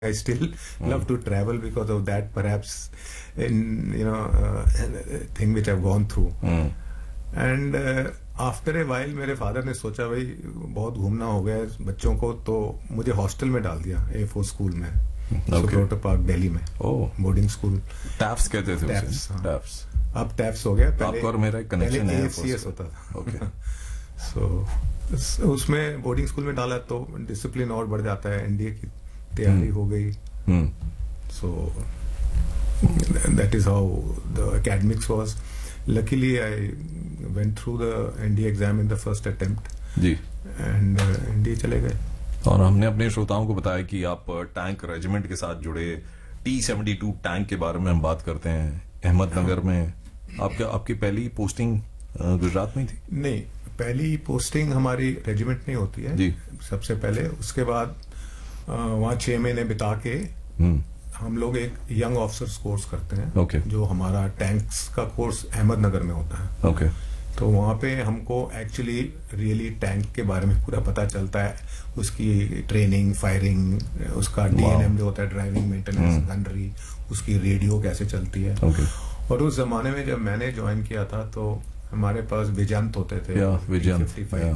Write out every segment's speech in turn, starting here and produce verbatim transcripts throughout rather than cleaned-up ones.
I still love to travel because of that, perhaps, in you know uh, thing which I've gone through. Mm. And uh, after a while मेरे father ने सोचा भाई बहुत घूमना हो गया है बच्चों को, तो मुझे हॉस्टल में डाल दिया ए फोर स्कूल में, सुब्रोटो पार्क दिल्ली में, बोर्डिंग स्कूल। टैप्स कहते थे टैप्स, उसे। हाँ। टैप्स। अब टैप्स हो गया, आपका और मेरा एक कनेक्शन है। ए एफ सी एस होता था। ओके। सो उसमें बोर्डिंग स्कूल में डाला तो डिसिप्लिन और बढ़ जाता है, एनडीए की तैयारी हो गई। So that is how the academics was. Luckily I went through the NDA exam in the first attempt ji, and NDA चले गए। और हमने अपने श्रोताओं को बताया कि आप टैंक रेजिमेंट के साथ जुड़े। टी सेवेंटी टू टैंक के बारे में हम बात करते हैं। अहमदनगर में आपका आपकी पहली पोस्टिंग गुजरात में थी? नहीं, पहली पोस्टिंग हमारी रेजिमेंट में होती है जी। सबसे पहले। उसके बाद वहाँ छह महीने बिता के हम लोग एक यंग ऑफिसर्स कोर्स करते हैं। ओके। जो हमारा टैंक्स का कोर्स अहमदनगर में होता है। ओके। तो वहाँ पे हमको एक्चुअली रियली टैंक के बारे में पूरा पता चलता है, उसकी ट्रेनिंग, फायरिंग, उसका डीएनएम जो होता है, ड्राइविंग मेंटेनेंस, गनरी, उसकी रेडियो कैसे चलती है। ओके। और उस जमाने में जब मैंने ज्वाइन किया था तो हमारे पास विजंत होते थे, विजंत, टी फिफ्टी फाइव।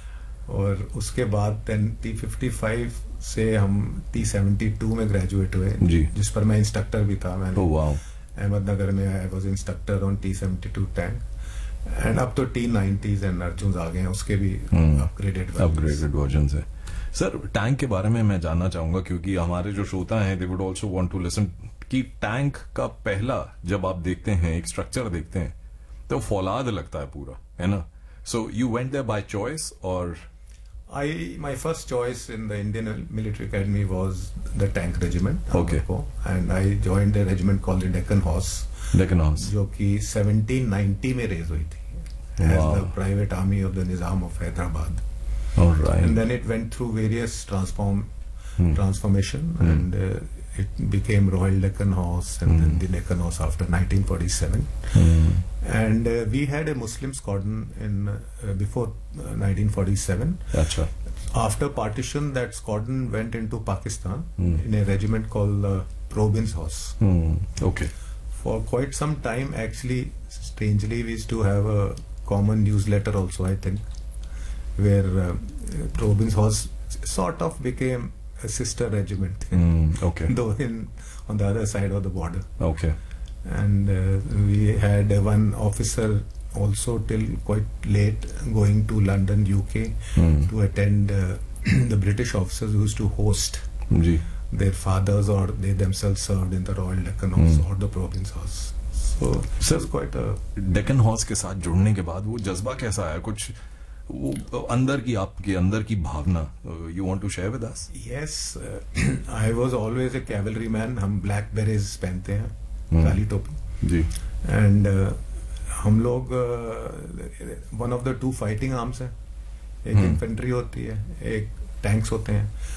और उसके बाद टी फिफ्टी फाइव से हम टी सेवेंटी टू में ग्रेजुएट हुए, जिस पर मैं इंस्ट्रक्टर भी था। मैंने oh, wow. अहमदनगर में I was instructor on T seventy two tank. And अब तो टी नाइंटीज़ एंड अर्जुन आ गए हैं, उसके भी अपग्रेडेड अपग्रेडेड वर्जन है। सर, टैंक के बारे में मैं जानना चाहूंगा क्योंकि हमारे जो श्रोता हैं they would also want to listen कि टैंक का पहला जब आप देखते हैं, एक स्ट्रक्चर देखते हैं, तो फौलाद लगता है पूरा, है ना? So you went there by choice और I my first choice in the Indian Military Academy was the tank regiment. Okay. And I joined a regiment called the Deccan Horse. Deccan Horse. जो कि seventeen ninety में raise हुई थी, as wow. the private army of the Nizam of Hyderabad. All right. And then it went through various transform hmm. transformation hmm. and uh, it became Royal Deccan Horse and hmm. then the Deccan Horse after nineteen forty-seven. Hmm. And uh, we had a Muslim squadron in uh, before uh, nineteen forty-seven. Achha. After partition, that squadron went into Pakistan hmm. in a regiment called uh, Probins Horse. Hmm. Okay. For quite some time, actually, strangely, we used to have a common newsletter also, I think, where uh, Probins Horse sort of became a sister regiment. Hmm. Okay. Though in on the other side of the border. Okay. And uh, we had uh, one officer also till quite late going to London, U K hmm. to attend uh, the British officers who used to host Ji. their fathers or they themselves served in the Royal Deccan Horse hmm. or the Probins Horse. So it was quite a... Deccan Horse के साथ जुड़ने के बाद वो जज्बा कैसा है? कुछ वो अंदर की, आपके अंदर की भावना, you want to share with us? Yes, uh, I was always a cavalry man. हम black berets पहनते हैं, काली टोपी जी। एंड uh, हम लोग one of the two fighting arms है, एक इन्फेंट्री होती है, एक टैंक्स होते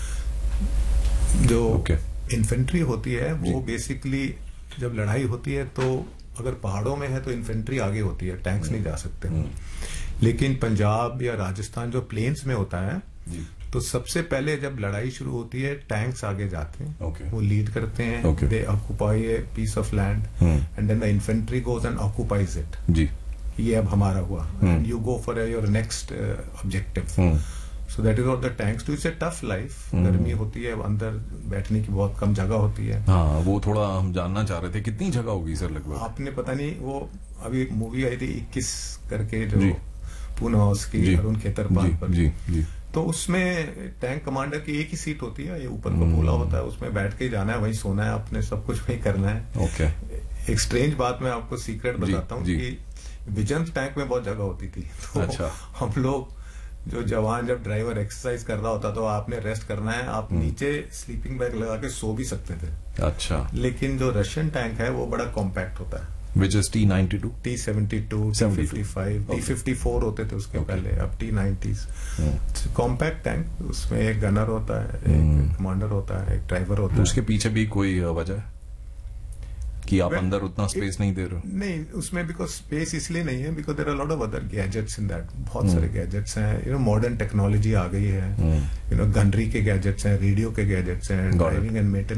हैं। जो इन्फेंट्री होती है वो बेसिकली जब लड़ाई होती है तो अगर पहाड़ों में है तो इन्फेंट्री आगे होती है, टैंक्स नहीं जा सकते। लेकिन पंजाब या राजस्थान जो प्लेन्स में होता है तो सबसे पहले जब लड़ाई शुरू होती है टैंक्स आगे जाते हैं, okay. वो लीड करते हैं, दे occupy a piece of land and then the infantry goes and occupies it. जी। ये अब हमारा हुआ and you go for your next objective. So that is what the tanks do. It's a tough life. गर्मी होती है, अंदर बैठने की बहुत कम जगह होती है। हाँ, वो थोड़ा हम जानना चाह रहे थे कितनी जगह होगी सर लगभग? आपने पता नहीं, वो अभी एक मूवी आई थी इक्कीस करके जो पूना हाउस की अरुण खेतरपाल पर, जी, जी। तो उसमें टैंक कमांडर की एक ही सीट होती है, ये ऊपर को बोला होता है, उसमें बैठ के जाना है, वहीं सोना है, आपने सब कुछ वहीं करना है। ओके। एक स्ट्रेंज बात मैं आपको सीक्रेट बताता हूँ कि विजंत टैंक में बहुत जगह होती थी। तो अच्छा। हम लोग जो जवान, जब ड्राइवर एक्सरसाइज कर रहा होता तो आपने रेस्ट करना है, आप नीचे स्लीपिंग बैग लगा के सो भी सकते थे। अच्छा। लेकिन जो रशियन टैंक है वो बड़ा कॉम्पैक्ट होता है, Which is T ninety-two, T seventy-two, T fifty-five, T fifty-four होते थे उसके पहले, अब T nineties। कॉम्पैक्ट टैंक, उसमें एक गनर होता है, एक कमांडर होता है, एक ड्राइवर होता है। उसके पीछे भी कोई वजह है कि आप अंदर उतना स्पेस नहीं दे रहे हो? नहीं, उसमें बिकॉज स्पेस इसलिए नहीं है because there are lot of other gadgets in that. बहुत सारे गैजेट्स हैं, यू नो, मॉडर्न टेक्नोलॉजी आ गई है, यू नो, गनरी के गैजेट्स हैं, रेडियो के गैजेट्स हैं, ड्राइविंग एंड मेंटेनेंस